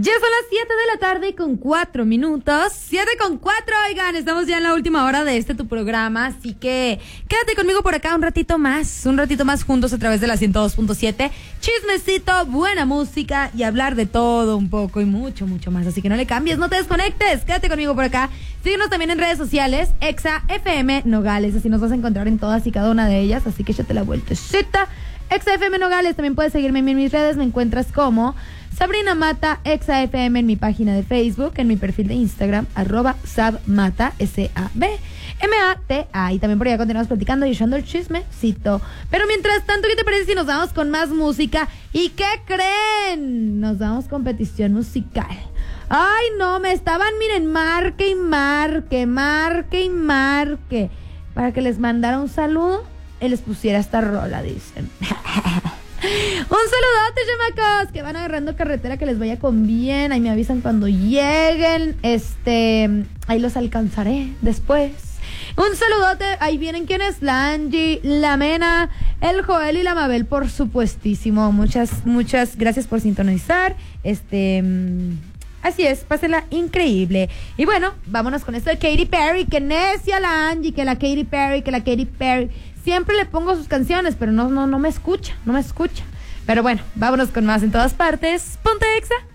Ya son las 7 de la tarde con 4 minutos. 7:04, oigan, estamos ya en la última hora de tu programa, así que quédate conmigo por acá un ratito más juntos a través de la 102.7. Chismecito, buena música y hablar de todo un poco y mucho, mucho más. Así que no le cambies, no te desconectes, quédate conmigo por acá. Síguenos también en redes sociales, Exa FM Nogales, así nos vas a encontrar en todas y cada una de ellas, así que échate la vueltecita. Exa FM Nogales, también puedes seguirme en mis redes, me encuentras como Sabrina Mata, Exa FM en mi página de Facebook, en mi perfil de Instagram, @sabmata, SABMATA. Y también por allá continuamos platicando y echando el chismecito. Pero mientras tanto, ¿qué te parece si nos vamos con más música? ¿Y qué creen? Nos damos competición musical. Ay, no, me estaban, miren, marque y marque para que les mandara un saludo y les pusiera esta rola, dicen. Un saludote, chamacos, que van agarrando carretera, que les vaya con bien. Ahí me avisan cuando lleguen. Ahí los alcanzaré después. Un saludote, ahí vienen quienes, la Angie, la Mena, el Joel y la Mabel, por supuestísimo. Muchas gracias por sintonizar. Así es, pásenla increíble. Y bueno, vámonos con esto de Katy Perry. Que necia la Angie, que la Katy Perry. Siempre le pongo sus canciones, pero no me escucha. Pero bueno, vámonos con más en todas partes. Ponte Exa.